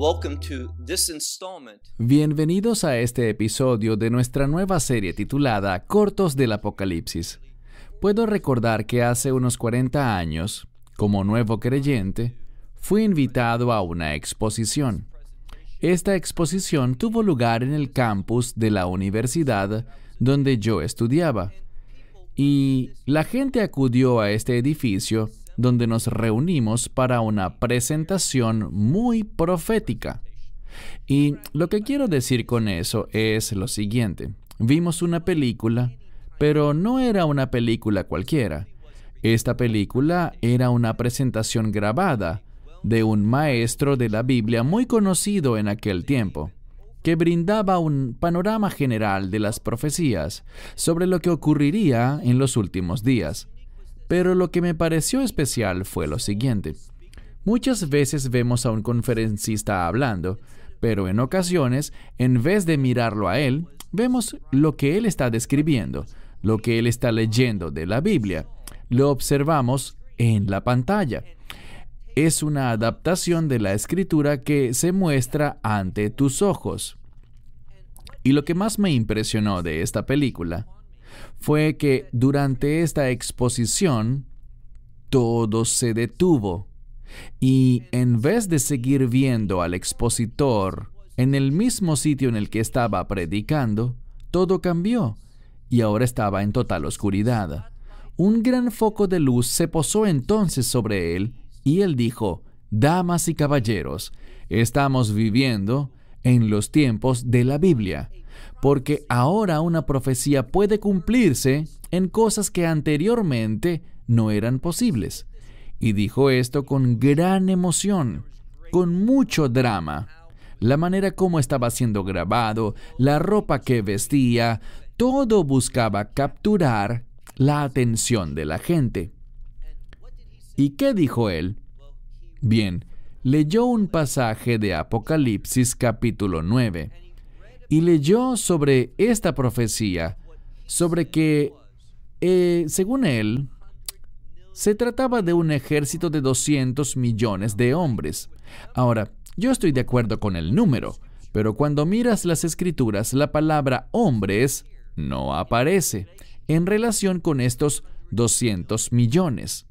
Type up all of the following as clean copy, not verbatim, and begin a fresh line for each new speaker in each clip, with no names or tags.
Welcome to this installment.
Bienvenidos a este episodio de nuestra nueva serie titulada Cortos del Apocalipsis. Puedo recordar que hace unos 40 años, como nuevo creyente, fui invitado a una exposición. Esta exposición tuvo lugar en el campus de la universidad donde yo estudiaba. Y la gente acudió a este edificio donde nos reunimos para una presentación muy profética. Y lo que quiero decir con eso es lo siguiente. Vimos una película, pero no era una película cualquiera. Esta película era una presentación grabada de un maestro de la Biblia muy conocido en aquel tiempo, que brindaba un panorama general de las profecías sobre lo que ocurriría en los últimos días. Pero lo que me pareció especial fue lo siguiente. Muchas veces vemos a un conferencista hablando, pero en ocasiones, en vez de mirarlo a él, vemos lo que él está describiendo, lo que él está leyendo de la Biblia. Lo observamos en la pantalla. Es una adaptación de la escritura que se muestra ante tus ojos. Y lo que más me impresionó de esta película fue que durante esta exposición todo se detuvo y en vez de seguir viendo al expositor en el mismo sitio en el que estaba predicando, todo cambió y ahora estaba en total oscuridad. Un gran foco de luz se posó entonces sobre él y él dijo: «Damas y caballeros, estamos viviendo en los tiempos de la Biblia, porque ahora una profecía puede cumplirse en cosas que anteriormente no eran posibles». Y dijo esto con gran emoción, con mucho drama. La manera como estaba siendo grabado, la ropa que vestía, todo buscaba capturar la atención de la gente. ¿Y qué dijo él? Bien, leyó un pasaje de Apocalipsis capítulo 9 y leyó sobre esta profecía, sobre que, según él, se trataba de un ejército de 200 millones de hombres. Ahora, yo estoy de acuerdo con el número, pero cuando miras las escrituras, la palabra hombres no aparece en relación con estos 200 millones.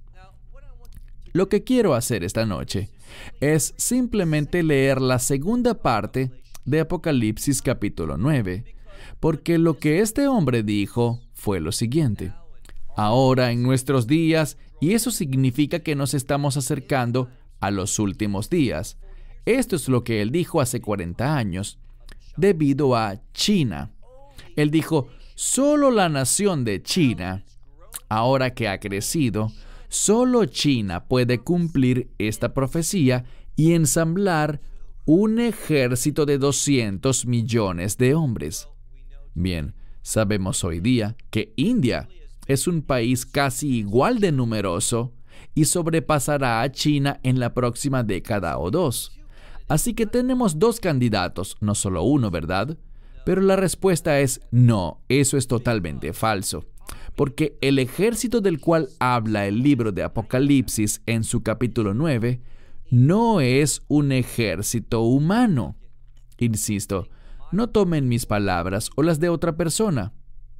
Lo que quiero hacer esta noche es simplemente leer la segunda parte de Apocalipsis capítulo 9, porque lo que este hombre dijo fue lo siguiente. Ahora en nuestros días, y eso significa que nos estamos acercando a los últimos días. Esto es lo que él dijo hace 40 años, debido a China. Él dijo, solo la nación de China, ahora que ha crecido, solo China puede cumplir esta profecía y ensamblar un ejército de 200 millones de hombres. Bien, sabemos hoy día que India es un país casi igual de numeroso y sobrepasará a China en la próxima década o dos. Así que tenemos dos candidatos, no solo uno, ¿verdad? Pero la respuesta es no, eso es totalmente falso. Porque el ejército del cual habla el libro de Apocalipsis en su capítulo 9 no es un ejército humano. Insisto, no tomen mis palabras o las de otra persona.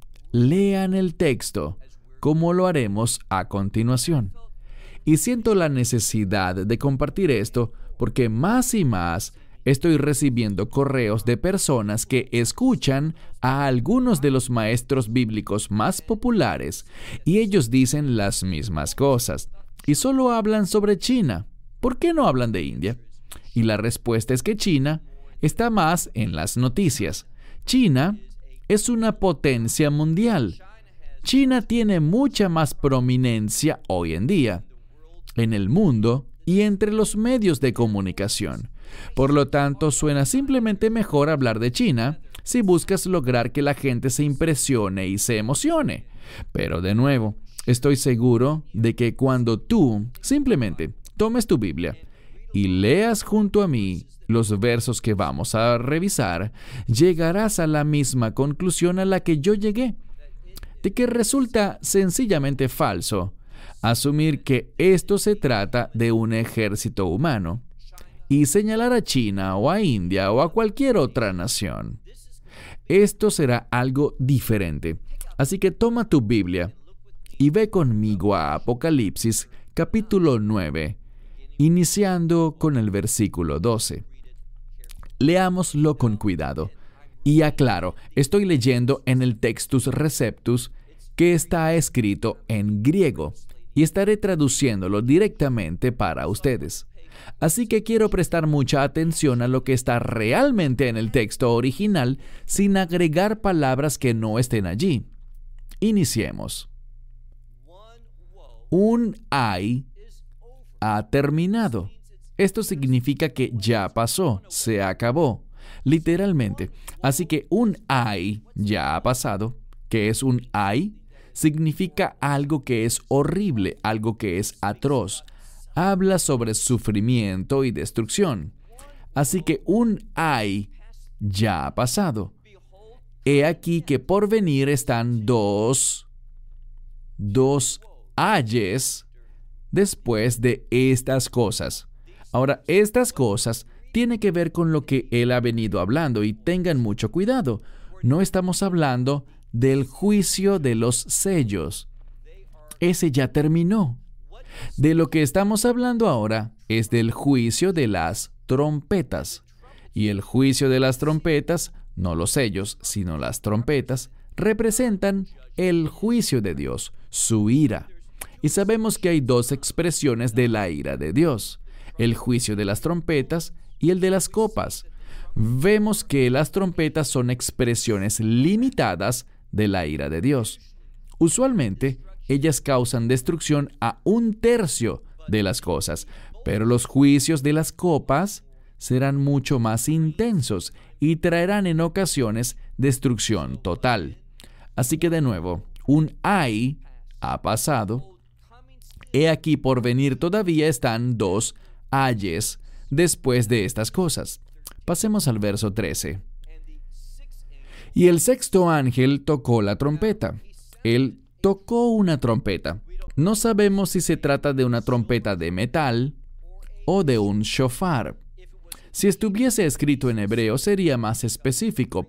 Lean el texto, como lo haremos a continuación. Y siento la necesidad de compartir esto porque más y más estoy recibiendo correos de personas que escuchan a algunos de los maestros bíblicos más populares y ellos dicen las mismas cosas y solo hablan sobre China. ¿Por qué no hablan de India? Y la respuesta es que China está más en las noticias. China es una potencia mundial. China tiene mucha más prominencia hoy en día en el mundo y entre los medios de comunicación. Por lo tanto, suena simplemente mejor hablar de China si buscas lograr que la gente se impresione y se emocione. Pero de nuevo, estoy seguro de que cuando tú simplemente tomes tu Biblia y leas junto a mí los versos que vamos a revisar, llegarás a la misma conclusión a la que yo llegué, de que resulta sencillamente falso asumir que esto se trata de un ejército humano. y señalar a China o a India o a cualquier otra nación. Esto será algo diferente. Así que toma tu Biblia y ve conmigo a Apocalipsis capítulo 9, iniciando con el versículo 12. Leámoslo con cuidado. Y aclaro, estoy leyendo en el Textus Receptus, que está escrito en griego, y estaré traduciéndolo directamente para ustedes. Así que quiero prestar mucha atención a lo que está realmente en el texto original, sin agregar palabras que no estén allí. Iniciemos. Un ay ha terminado. Esto significa que ya pasó, se acabó, literalmente. Así que un ay ya ha pasado. ¿Qué es un ay? Significa algo que es horrible, algo que es atroz. Habla sobre sufrimiento y destrucción. Así que un ay ya ha pasado. He aquí que por venir están dos ayes después de estas cosas. Ahora, estas cosas tienen que ver con lo que él ha venido hablando y tengan mucho cuidado. No estamos hablando del juicio de los sellos. Ese ya terminó. De lo que estamos hablando ahora es del juicio de las trompetas. Y el juicio de las trompetas, no los sellos, sino las trompetas, representan el juicio de Dios, su ira. Y sabemos que hay dos expresiones de la ira de Dios: el juicio de las trompetas y el de las copas. Vemos que las trompetas son expresiones limitadas de la ira de Dios. Usualmente, ellas causan destrucción a 1/3 de las cosas, pero los juicios de las copas serán mucho más intensos y traerán en ocasiones destrucción total. Así que de nuevo, un ay ha pasado. He aquí por venir todavía están 2 ayes después de estas cosas. Pasemos al verso 13. Y el sexto ángel tocó la trompeta. Él tocó una trompeta. No sabemos si se trata de una trompeta de metal o de un shofar. Si estuviese escrito en hebreo sería más específico,